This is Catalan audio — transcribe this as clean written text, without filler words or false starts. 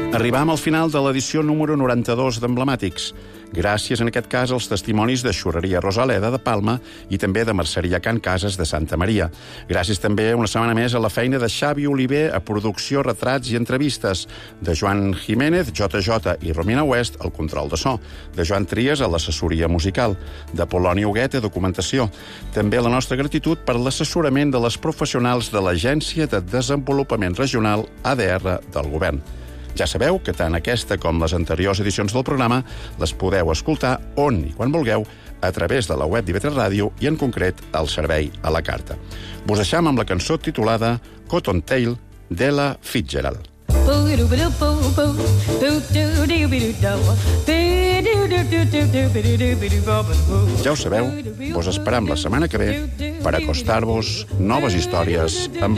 Arribam al final de l'edició número 92 d'Emblemàtics. Gràcies, en aquest cas, als testimonis de Xurreria Rosaleda de Palma i també de Merceria Can Cases de Santa Maria. Gràcies també una setmana més a la feina de Xavi Oliver a producció, retrats i entrevistes, de Joan Jiménez, JJ i Romina West al control de so, de Joan Trias a l'assessoria musical, de Poloni Huguet a documentació. També la nostra gratitud per l'assessorament de les professionals de l'Agència de Desenvolupament Regional ADR del Govern. Ja sabeu que tant aquesta com les anteriors edicions del programa les podeu escoltar on i quan vulgueu a través de la web d'IV3 Ràdio i, en concret, al servei a la carta. Vos deixam amb la cançó titulada Cottontail d'Ella Fitzgerald. Ja ho sabeu, vos esperam la setmana que ve per acostar-vos noves històries amb